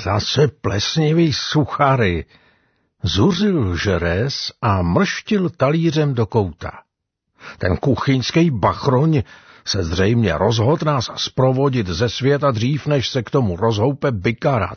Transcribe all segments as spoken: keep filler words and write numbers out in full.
Zase plesnivý suchary, zuřil Žerez a mrštil talířem do kouta. Ten kuchyňský bachroň se zřejmě rozhodl nás zprovodit ze světa dřív, než se k tomu rozhoupe Bikarat.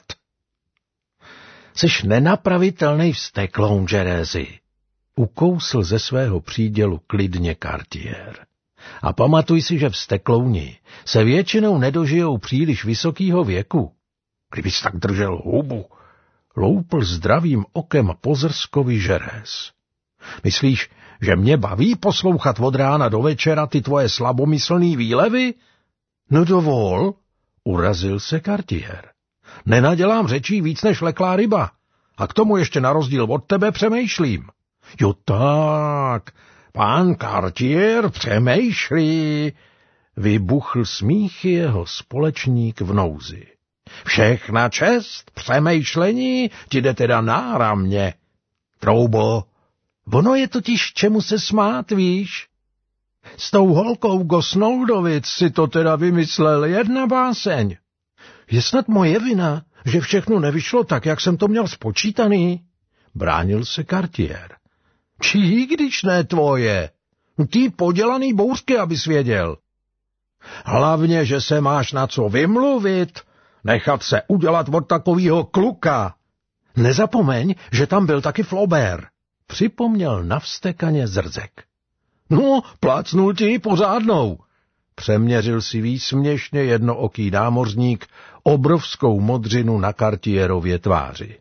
Seš nenapravitelnej vztekloun, Žerezi, ukousl ze svého přídělu klidně Cartier. A pamatuj si, že vzteklouni se většinou nedožijou příliš vysokýho věku. Kdybys tak držel hubu, loupl zdravým okem po Zrskovi Žerez. Myslíš, že mě baví poslouchat od rána do večera ty tvoje slabomyslný výlevy? No dovol, urazil se Cartier. Nenadělám řečí víc než leklá ryba. A k tomu ještě na rozdíl od tebe přemýšlím. Jo tak, pán Cartier přemýšlí, vybuchl smíchy jeho společník v nouzi. Všechna čest, přemýšlení ti jde teda náramně. Troubo, ono je totiž čemu se smát, víš? S tou holkou Gosnoldovic si to teda vymyslel jedna báseň. Je snad moje vina, že všechno nevyšlo tak, jak jsem to měl spočítaný? Bránil se Cartier. Čí, když ne tvoje? Ty podělaný bouřky, abys věděl. Hlavně, že se máš na co vymluvit, nechat se udělat od takovýho kluka. Nezapomeň, že tam byl taky Flaubert, připomněl navstekaně Zrzek. No, plácnul ti pořádnou. Přeměřil si výsměšně jednooký námořník obrovskou modřinu na Cartierově tváři.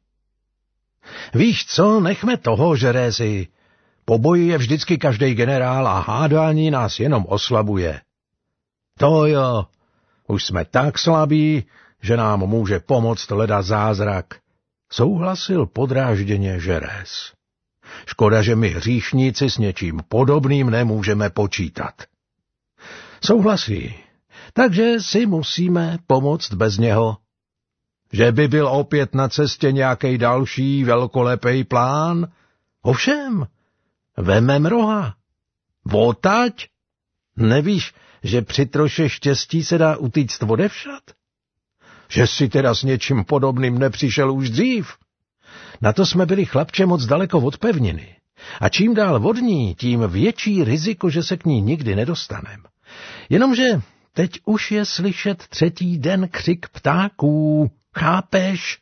Víš co, nechme toho, Žerezi. Po boji je vždycky každej generál a hádání nás jenom oslabuje. To jo, už jsme tak slabí, že nám může pomoct leda zázrak, souhlasil podrážděně Žerez. Škoda, že my hříšníci s něčím podobným nemůžeme počítat. Souhlasí, takže si musíme pomoct bez něho. Že by byl opět na cestě nějaký další velkolepý plán? Ovšem, vemem roha. Votať? Nevíš, že při troše štěstí se dá utíct odevšad? Že si teda s něčím podobným nepřišel už dřív? Na to jsme byli, chlapče, moc daleko od pevniny. A čím dál od ní, tím větší riziko, že se k ní nikdy nedostanem. Jenomže teď už je slyšet třetí den křik ptáků, chápeš?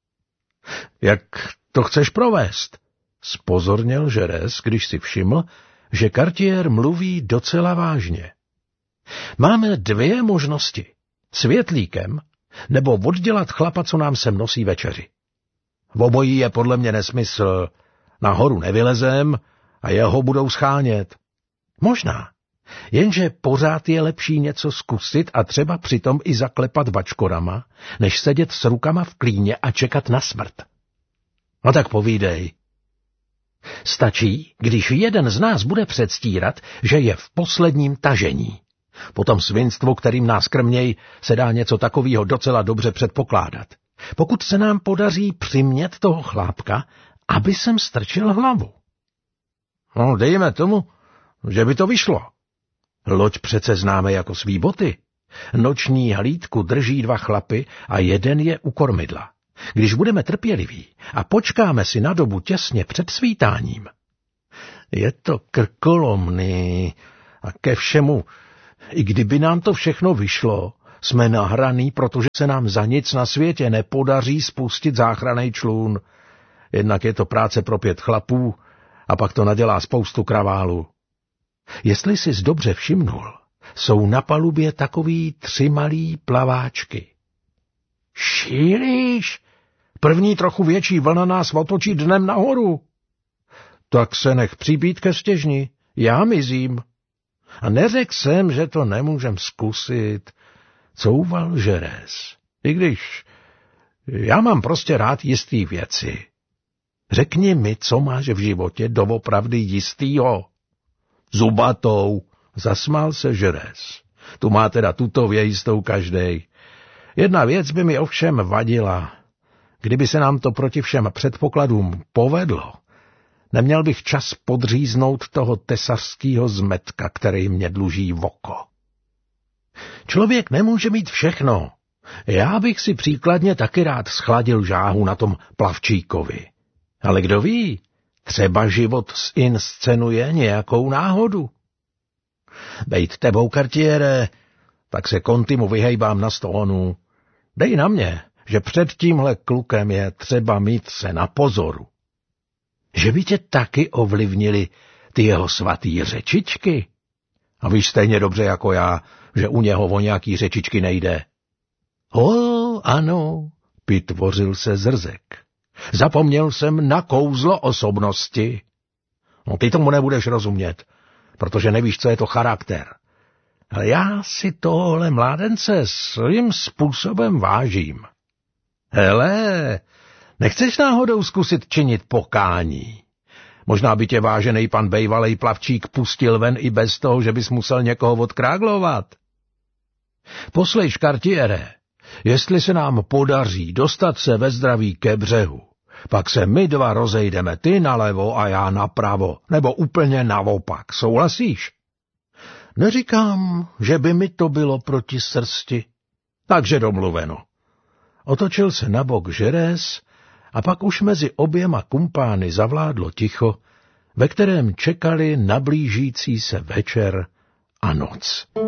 Jak to chceš provést? Spozorněl Žerez, když si všiml, že Cartier mluví docela vážně. Máme dvě možnosti. Světlíkem, nebo oddělat chlapa, co nám sem nosí večeři. V obojí je podle mě nesmysl. Nahoru nevylezem a jeho budou schánět. Možná, jenže pořád je lepší něco zkusit a třeba přitom i zaklepat bačkorama, než sedět s rukama v klíně a čekat na smrt. No tak povídej. Stačí, když jeden z nás bude předstírat, že je v posledním tažení. Po tom svinstvu, kterým nás krměj, se dá něco takového docela dobře předpokládat. Pokud se nám podaří přimět toho chlápka, aby sem strčil hlavu. No, dejme tomu, že by to vyšlo. Loď přece známe jako svý boty. Noční hlídku drží dva chlapy a jeden je u kormidla. Když budeme trpěliví a počkáme si na dobu těsně před svítáním. Je to krkolomný a ke všemu, i kdyby nám to všechno vyšlo, jsme nahraný, protože se nám za nic na světě nepodaří spustit záchranný člun. Jednak je to práce pro pět chlapů a pak to nadělá spoustu kraválu. Jestli jsi dobře všimnul, jsou na palubě takový tři malý plaváčky. Šílíš? První trochu větší vlna nás otočí dnem nahoru. Tak se nech přibít ke stěžni, já mizím. A neřekl jsem, že to nemůžem zkusit, couval Žerez. I když já mám prostě rád jistý věci. Řekni mi, co máš v životě doopravdy jistýho. Zubatou, zasmál se Žerez. Tu má teda tutově jistou každej. Jedna věc by mi ovšem vadila. Kdyby se nám to proti všem předpokladům povedlo, neměl bych čas podříznout toho tesařského zmetka, který mě dluží v oko. Člověk nemůže mít všechno. Já bych si příkladně taky rád schladil žáhu na tom plavčíkovi. Ale kdo ví, třeba život zinscenuje nějakou náhodu. Bejt tebou, Cartiere, tak se Contimu vyhejbám na sto honů. Dej na mě, že před tímhle klukem je třeba mít se na pozoru. Že by tě taky ovlivnili ty jeho svatý řečičky? A víš stejně dobře jako já, že u něho o nějaký řečičky nejde. O, ano, pitvořil se Zrzek. Zapomněl jsem na kouzlo osobnosti. No, ty tomu nebudeš rozumět, protože nevíš, co je to charakter. Ale já si tohle mládence svým způsobem vážím. Hele, nechceš náhodou zkusit činit pokání? Možná by tě vážený pan bejvalej plavčík pustil ven i bez toho, že bys musel někoho odkráglovat. Poslejš, Cartiere, jestli se nám podaří dostat se ve zdraví ke břehu, pak se my dva rozejdeme, ty nalevo a já napravo, nebo úplně naopak, souhlasíš? Neříkám, že by mi to bylo proti srsti. Takže domluveno. Otočil se na bok Žerés a pak už mezi oběma kumpány zavládlo ticho, ve kterém čekali na blížící se večer a noc.